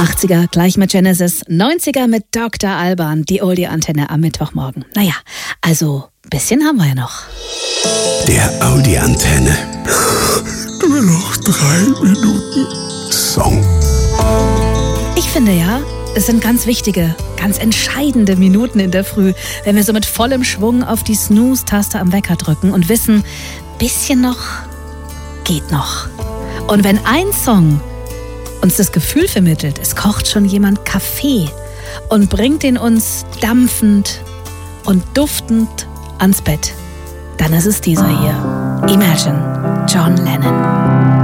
80er gleich mit Genesis, 90er mit Dr. Alban, die Oldie-Antenne am Mittwochmorgen. Naja, also ein bisschen haben wir ja noch. Der Audi-Antenne. Nur noch 3 Minuten Song. Ich finde ja, es sind ganz wichtige, ganz entscheidende Minuten in der Früh, wenn wir so mit vollem Schwung auf die Snooze-Taste am Wecker drücken und wissen, bisschen noch, geht noch. Und wenn ein Song uns das Gefühl vermittelt, es kocht schon jemand Kaffee und bringt ihn uns dampfend und duftend ans Bett, dann ist es dieser hier. Imagine, John Lennon.